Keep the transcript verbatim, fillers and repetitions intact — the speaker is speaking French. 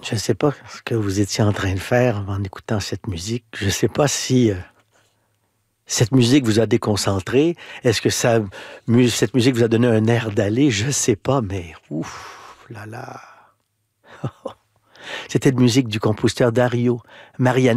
Je ne sais pas ce que vous étiez en train de faire en écoutant cette musique. Je ne sais pas si euh, cette musique vous a déconcentré. Est-ce que ça, mu- cette musique vous a donné un air d'aller? Je ne sais pas, mais ouf, là là. C'était de musique du compositeur Dario Marianelli.